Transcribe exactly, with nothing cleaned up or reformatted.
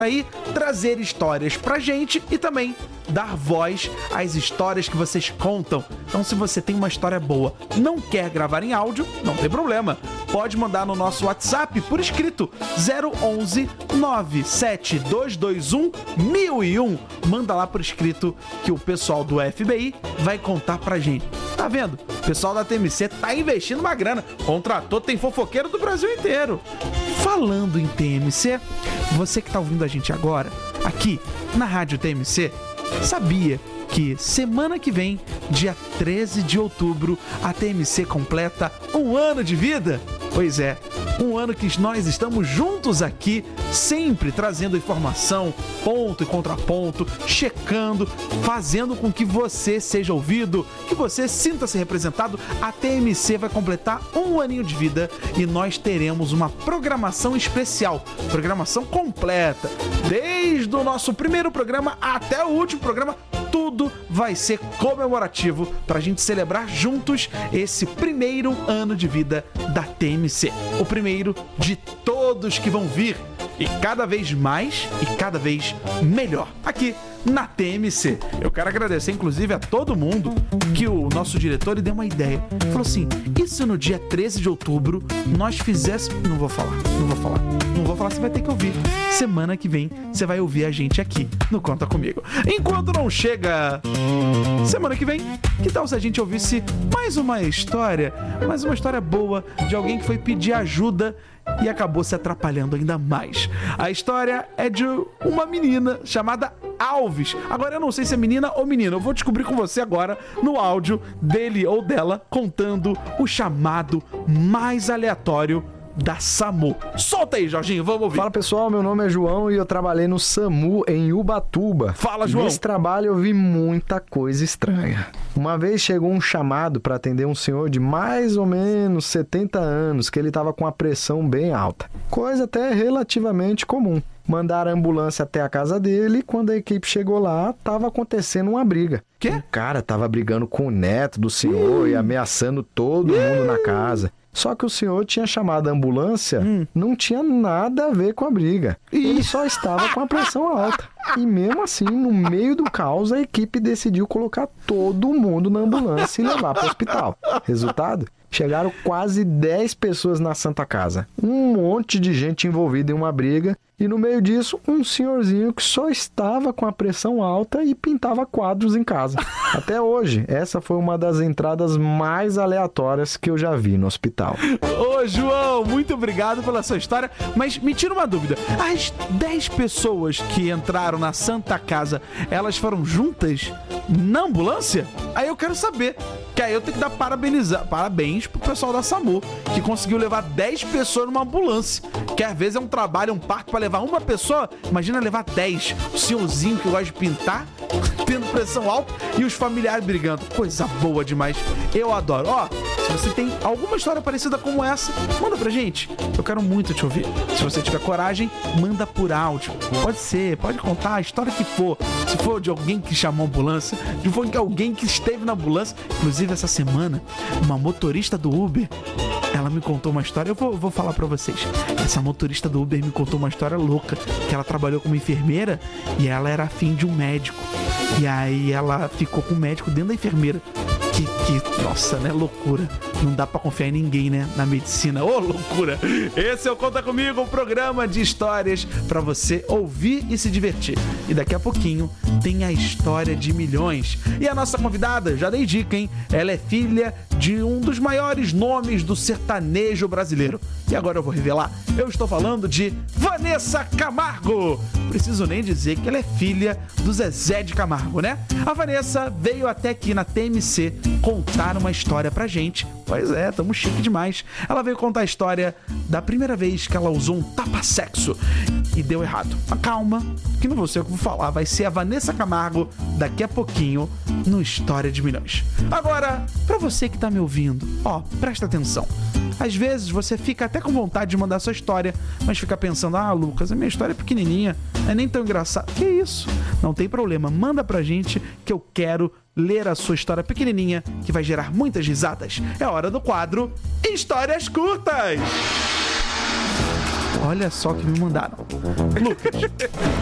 aí trazer histórias pra gente e também dar voz às histórias que vocês contam. Então, se você tem uma história boa, não quer gravar em áudio, não tem problema. Pode mandar no nosso WhatsApp por escrito zero onze nove sete dois dois um um zero zero um. Manda lá por escrito que o pessoal do F B I vai contar pra gente. Tá vendo? O pessoal da T M C tá investindo uma grana. Contratou, tem fofoqueiro do Brasil inteiro. Falando em T M C, você que tá ouvindo a gente agora, aqui na Rádio T M C, sabia que semana que vem, dia treze de outubro, a T M C completa um ano de vida? Pois é, um ano que nós estamos juntos aqui, sempre trazendo informação, ponto e contraponto, checando, fazendo com que você seja ouvido, que você sinta-se representado. A T M C vai completar um aninho de vida e nós teremos uma programação especial, programação completa, desde o nosso primeiro programa até o último programa. Tudo vai ser comemorativo para a gente celebrar juntos esse primeiro ano de vida da T M C. O primeiro de todos que vão vir. E cada vez mais e cada vez melhor aqui na T M C. Eu quero agradecer, inclusive, a todo mundo que o nosso diretor lhe deu uma ideia. Falou assim, e se no dia treze de outubro nós fizéssemos... Não vou falar, não vou falar. Não vou falar, você vai ter que ouvir. Semana que vem você vai ouvir a gente aqui no Conta Comigo. Enquanto não chega semana que vem, que tal se a gente ouvisse mais uma história, mais uma história boa de alguém que foi pedir ajuda e acabou se atrapalhando ainda mais. A história é de uma menina chamada Alves. Agora eu não sei se é menina ou menino. Eu vou descobrir com você agora no áudio dele ou dela contando o chamado mais aleatório da SAMU. Solta aí, Jorginho, vamos ouvir. Fala, pessoal, meu nome é João e eu trabalhei no SAMU em Ubatuba. Fala, João. Nesse trabalho eu vi muita coisa estranha. Uma vez chegou um chamado para atender um senhor de mais ou menos setenta anos, que ele estava com a pressão bem alta. Coisa até relativamente comum. Mandaram a ambulância até a casa dele e quando a equipe chegou lá, tava acontecendo uma briga. Quê? O cara tava brigando com o neto do senhor e ameaçando todo mundo na casa. Só que o senhor tinha chamado a ambulância, hum. não tinha nada a ver com a briga. Ele só estava com a pressão alta. E mesmo assim, no meio do caos, a equipe decidiu colocar todo mundo na ambulância e levar para o hospital. Resultado? Chegaram quase dez pessoas na Santa Casa. Um monte de gente envolvida em uma briga. E no meio disso, um senhorzinho que só estava com a pressão alta e pintava quadros em casa. Até hoje, essa foi uma das entradas mais aleatórias que eu já vi no hospital. Ô, João, muito obrigado pela sua história. Mas me tira uma dúvida. As dez pessoas que entraram na Santa Casa, elas foram juntas na ambulância? Aí eu quero saber. Que aí eu tenho que dar parabenizar, parabéns pro pessoal da SAMU, que conseguiu levar dez pessoas numa ambulância. Que às vezes é um trabalho, um parto pra levar uma pessoa. Imagina levar dez. O senhorzinho que gosta de pintar, tendo pressão alta e os familiares brigando. Coisa boa demais. Eu adoro. Ó, se você tem alguma história parecida como essa, manda pra gente. Eu quero muito te ouvir. Se você tiver coragem, manda por áudio. Pode ser, pode contar a história que for. Se for de alguém que chamou a ambulância, se for de alguém que esteve na ambulância. Inclusive, essa semana, uma motorista do Uber, ela me contou uma história. Eu vou, vou falar pra vocês. Essa motorista do Uber me contou uma história louca, que ela trabalhou como enfermeira e ela era afim de um médico. E aí ela ficou com o médico dentro da enfermeira. Que, que, nossa, né? Loucura. Não dá pra confiar em ninguém, né? Na medicina. Ô, loucura! Esse é o Conta Comigo, um programa de histórias pra você ouvir e se divertir. E daqui a pouquinho tem a história de milhões. E a nossa convidada, já dei dica, hein? Ela é filha de um dos maiores nomes do sertanejo brasileiro. E agora eu vou revelar. Eu estou falando de Vanessa Camargo. Preciso nem dizer que ela é filha do Zezé de Camargo, né? A Vanessa veio até aqui na T M C contar uma história pra gente. Pois é, tamo chique demais. Ela veio contar a história da primeira vez que ela usou um tapa-sexo e deu errado. Mas calma, que não vou ser eu que vou falar, vai ser a Vanessa Camargo daqui a pouquinho no História de Milhões. Agora, pra você que tá me ouvindo, ó, presta atenção. Às vezes você fica até com vontade de mandar sua história, mas fica pensando, ah, Lucas, a minha história é pequenininha, não é nem tão engraçada. Que isso? Não tem problema, manda pra gente que eu quero ler a sua história pequenininha, que vai gerar muitas risadas. É hora do quadro Histórias Curtas! Olha só que me mandaram. Lucas,